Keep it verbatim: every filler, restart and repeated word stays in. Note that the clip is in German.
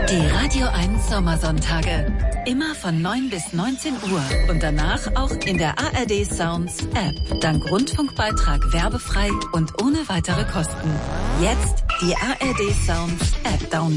Die Radio eins Sommersonntage. Immer von neun bis neunzehn Uhr und danach auch in der A R D Sounds App. Dank Rundfunkbeitrag werbefrei und ohne weitere Kosten. Jetzt die A R D Sounds App downloaden.